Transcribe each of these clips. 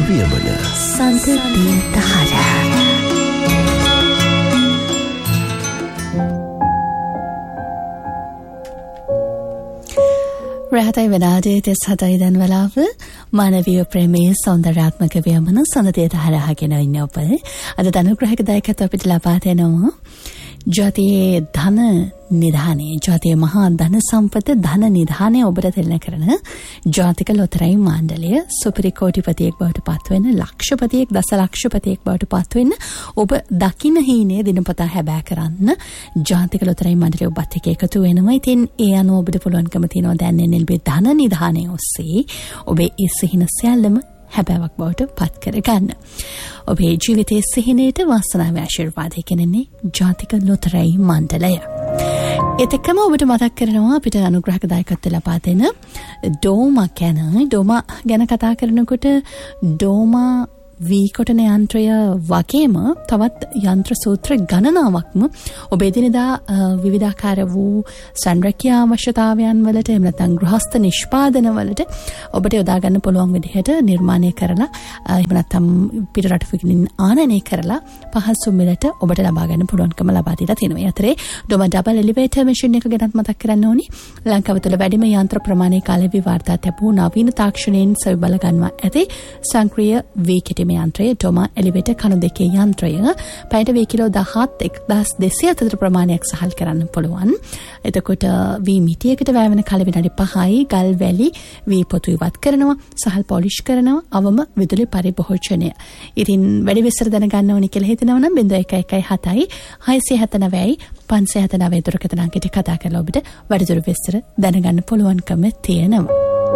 වියමන සන්තදී දහර රහතයි වෙනාදේ 37 දන් වලාව මානවීය ප්‍රේමයේ සෞන්දර්යාත්මක වියමන සඳතේ දහරහගෙන ඉන්න ඔබ අද ධනුග්‍රහක දායකත්ව අපිට ලබා දෙනවා ජාතියේ ධන නිධානයේ ජාතිය මහා ධන සම්පත ධන නිධානය ඔබට දෙන්න කරන ජාතික ලොතරැයි මණ්ඩලය සුපිරි කෝටිපතියෙක් බවට පත්වෙන්න ලක්ෂපතියෙක් දසලක්ෂපතියෙක් බවට පත්වෙන්න ඔබ දකින්න හීනේ දිනපතා හැබෑ කරන්න ජාතික ලොතරැයි මණ්ඩලය ඔබත් එක්ක එකතු වෙනවා. ඉතින් ඒ අනුව ඔබට පුළුවන්කම තියෙනවා දැන් NLB ධන නිධානය ඔස්සේ ඔබේ ඒ සිහින සියල්ලම හැබෑවක් බවට පත් කරගන්න. ඔබේ ජීවිතයේ සිහිනයට වාසනාවේ ආශිර්වාදය කෙනෙන්නේ ජාතික ලොතරැයි මණ්ඩලය. එතකම ඔබට මතක් කරනවා අපිට අනුග්‍රහක දායකත්වය ලබා දෙන ඩෝමා ගැන කතා කරනකොට ඩෝමා වීකොටන යන්ත්‍රය වගේම තවත් යන්ත්‍ර සූත්‍ර ගණනාවක්ම ඔබේ දිනදා විවිධාකාර වූ සංරක්ෂා අවශ්‍යතාවයන් වලට එහෙම නැත්නම් ගෘහස්ත නිෂ්පාදන වලට ඔබට යොදා ගන්න පුළුවන් විදිහට නිර්මාණය කරලා එහෙම නැත්නම් පිට රටවකින් ආනයනය කරලා පහසු මිලට ඔබට ලබා ගන්න පුළුවන්කම ලබා දීලා තියෙනවා. ඒ අතරේ ඩොම ඩබල් එලිවේටර් මැෂින් එක ගැනත් මතක් කරන්න ඕනි. ලංකාව තුළ වැඩිම යන්ත්‍ර ප්‍රමාණය කාලෙවි වාර්තා ලැබූ නවීන තාක්ෂණයෙන් සවි බල ගන්නවා ඇති සංක්‍රීය වීකිට මේ යන්ත්‍රය ඩොම එලිවේටර් කණු දෙකේ යන්ත්‍රය පැයට වී කිලෝ 1200 අතර ප්‍රමාණයක් සහල් කරන්න පුළුවන්. එතකොට වී මිටියකට වැවෙන කාල විනාඩි 5යි ගල් වැලි වී පොතු ඉවත් කරනවා සහල් පොලිෂ් කරනවා අවම විදුලි පරිභෝජනය. ඉතින් වැඩි විස්තර දැනගන්න ඕනි කියලා හිතනවා නම් 0117යි 679යි 579 දුරකථන අංකයට කතා කරලා ඔබට වැඩිදුර විස්තර දැනගන්න පුළුවන්කම තියෙනවා.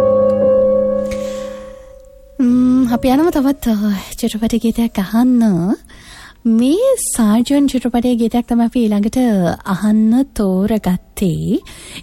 අපි යනවා තවත් චිත්‍රපට ගීතයක් අහන්න. මේ සාජන් චිත්‍රපටයේ ගීතයක් තමයි අපි ඊළඟට අහන්න තෝරගත්තේ.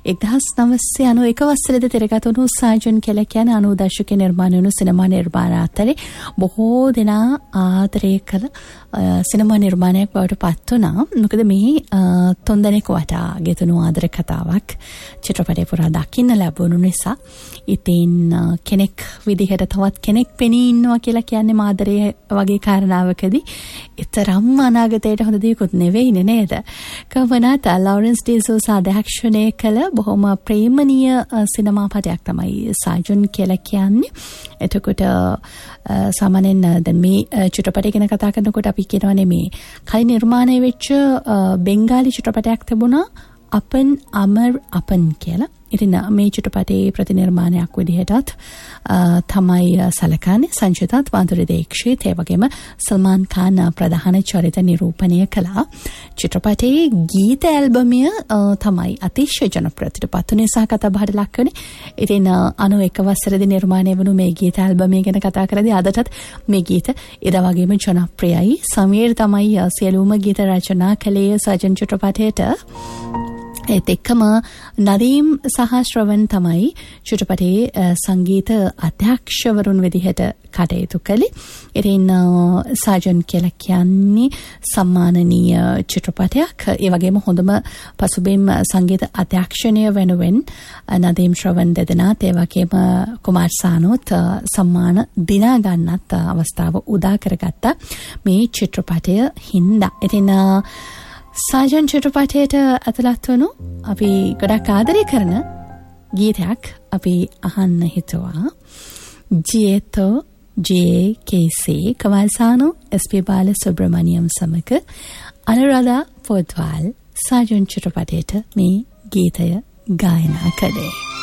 1991 වසරේදී තිරගත වුණු සාජන් කියලා කියන්නේ 90 දශකයේ නිර්මාණය වුණු සිනමා නිර්මාණ අතරේ බොහෝ දෙනා ආදරය කළ සිනමා නිර්මාණයක් බවට පත් වුණා. මොකද මේ තුන්දෙනෙක් වටා ගෙතුණු ආදර කතාවක් චිත්‍රපටය පුරා දකින්න ලැබුණු නිසා ඉතින් කෙනෙක් විදිහට තවත් කෙනෙක් පෙනී ඉන්නවා කියලා කියන්නේ ආදරය වගේ කාරණාවකදී තරම් අනාගතයට හොඳ දෙයක්වත් නෙවෙයිනේ නේද? කවනාත ලොරන්ස් ඩිසෝසා අධ්‍යක්ෂණය කළ බොහොම ප්‍රේමණීය සිනමාපටයක් තමයි සාජන් කියලා කියන්නේ. එතකොට සාමාන්‍යයෙන් දැන් මේ චිත්‍රපටය ගැන කතා කරනකොට අපි කියනවානේ මේ කලින් නිර්මාණය වෙච්ච බෙන්ගාලි චිත්‍රපටයක් තිබුණා අපන් අමර් අපන් කියලා. ඉතින් මේ චිත්‍රපටයේ ප්‍රතිනිර්මාණයක් විදිහටත් තමයි සලකන්නේ. සංජිතත් වඳුරේ දීක්ෂිත් ඒ වගේම සල්මාන් ખાન ප්‍රධාන චරිත නිරූපණය කළා. චිත්‍රපටයේ ගීත ඇල්බමය තමයි අතිශය ජනප්‍රියත්වයට පත් වුණේ සහ කතාබහට ලක් වුණේ. ඉතින් 91 වසරේදී නිර්මාණය වුණු මේ ගීත ඇල්බමය ගැන කතා කරද්දී අදටත් මේ ගීත එදා වගේම ජනප්‍රියයි. සමීර් තමයි සියලුම ගීත රචනා කළේ සාජන් චිත්‍රපටයට. ඒත් එක්කම නදීම් සහ ශ්‍රවණ තමයි චිත්‍රපටයේ සංගීත අධ්‍යක්ෂවරුන් විදිහට කටයුතු කළේ. ඉතින් සාජන් කියලා කියන්නේ සම්මානනීය චිත්‍රපටයක්. ඒ වගේම හොඳම පසුබිම් සංගීත අධ්‍යක්ෂණය වෙනුවෙන් නදීම් ශ්‍රවණ දෙදෙනාත් ඒ වගේම කුමාර් සානෝත් සම්මාන දිනා ගන්නත් අවස්ථාව උදා කරගත්තා මේ චිත්‍රපටය හින්දා. ඉතින් සාජන් චිත්‍රපටයට ඇතුළත් වුණු අපි ගොඩක් ආදරය කරන ගීතයක් අපි අහන්න හිතුවා. ජීතෝ JKC කවල්සානෝ SP බාලසුබ්‍රමණියම් සමග අනුරාධා පොත්වාල් සාජන් චිත්‍රපටයට මේ ගීතය ගායනා කළේ.